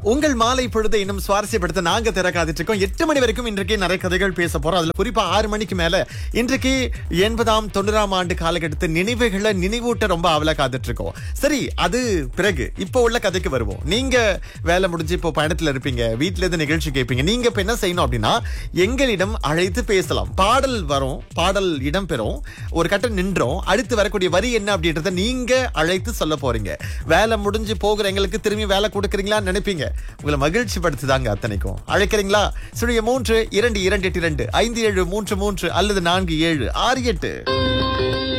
உங்கள் மாலை பொழுது இன்னும் சுவாரஸ்யப்படுத்த நாங்க திற காத்துட்டு இருக்கோம். 8 மணி வரைக்கும் இன்றைக்கு நிறைய கதைகள் பேச போறோம். அதுல குறிப்பா 6 மணிக்கு மேல இன்றைக்கு 80ஆம் 90ஆம் ஆண்டு காலகட்டத்து நினைவுகளை நினைவூட்ட ரொம்ப ஆவலா காத்துட்டு இருக்கோம். சரி, அது பிறகு இப்போ உள்ள கதைக்கு வருவோம். நீங்க வேலை முடிஞ்சு இப்போ பயணத்துல இருப்பீங்க, வீட்டுல இருந்து நிகழ்ச்சி கேட்பீங்க. நீங்க இப்ப என்ன செய்யணும் அப்படின்னா, எங்களிடம் அழைத்து பேசலாம். பாடல் வரும், பாடல் இடம்பெறும், ஒரு கட்டம் நின்றோம், அடுத்து வரக்கூடிய வரி என்ன அப்படின்றத நீங்க அழைத்து சொல்ல போறீங்க. வேலை முடிஞ்சு போகிற எங்களுக்கு திரும்பி வேலை கொடுக்குறீங்களான்னு நினைப்பீங்க. உங்களை மகிழ்ச்சி படுத்துதாங்க அத்தனைக்கும். அழைக்கிறீங்களா? 3 2 2 8 2 5 7 3 3 அல்லது 4 7 6 8.